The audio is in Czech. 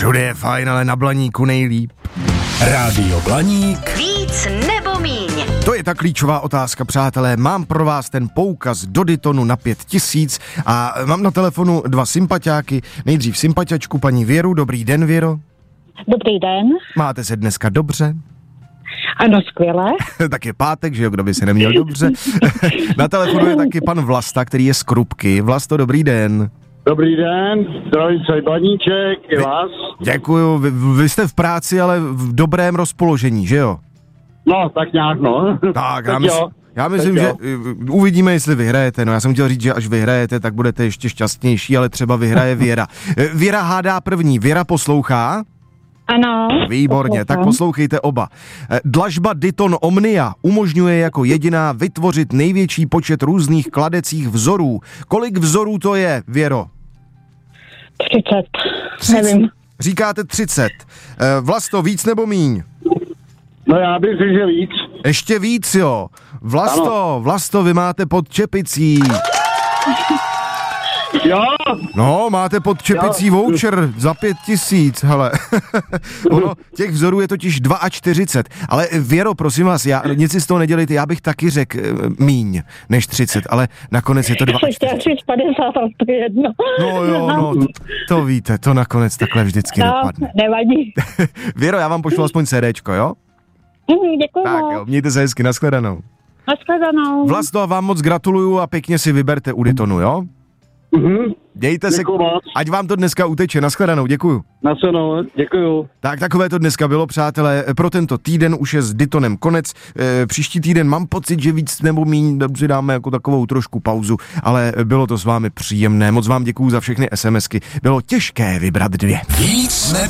Všude je fajn, ale na Blaníku nejlíp. Rádio Blaník. Víc nebo míň? To je ta klíčová otázka, přátelé. Mám pro vás ten poukaz do Daytonu na 5000 a mám na telefonu 2 sympatiáky. Nejdřív sympatiačku paní Věru. Dobrý den, Věro. Dobrý den. Máte se dneska dobře? Ano, skvěle. Tak je pátek, že jo, kdo by se neměl dobře. Na telefonu je taky pan Vlasta, který je z Krupky. Vlasto, dobrý den. Dobrý den, zdravím se Blaníček, i vás. Děkuju, vy jste v práci, ale v dobrém rozpoložení, že jo? No, tak nějak, no. Tak, já myslím, že uvidíme, jestli vyhrajete. No, já jsem chtěl říct, že až vyhrajete, tak budete ještě šťastnější, ale třeba vyhraje Věra. Věra hádá první. Věra poslouchá? Ano. Výborně, tak poslouchejte oba. Dlažba Dayton Omnia umožňuje jako jediná vytvořit největší počet různých kladecích vzorů. Kolik vzorů to je, Věro? 30. Nevím. Říkáte 30. Vlasto, víc nebo míň? No já bych řekl, že víc. Ještě víc, jo. Vlasto, vy máte pod čepicí. Jo? No, máte pod čepicí voucher za 5000, hele. Ono, těch vzorů je totiž 42. Ale Věro, prosím vás, nic si z toho nedělejte, já bych taky řekl míň než 30, ale nakonec je to 42. 50, to je jedno. No jo, no, to víte, to nakonec takhle vždycky dopadne. Nevadí. Věro, já vám pošlu aspoň CDčko, jo? Děkuji. Tak jo, mějte se hezky, nashledanou. Nashledanou. Vlasto, a vám moc gratuluju a pěkně si vyberte u Daytonu, jo? Dějte se, ať vám to dneska uteče, nashledanou, děkuju. Nashledanou, děkuju. Tak takové to dneska bylo, přátelé, pro tento týden už je s Daytonem konec, příští týden mám pocit, že víc nebo míň si dáme jako takovou trošku pauzu, ale bylo to s vámi příjemné, moc vám děkuju za všechny SMSky, bylo těžké vybrat 2. Víc nebo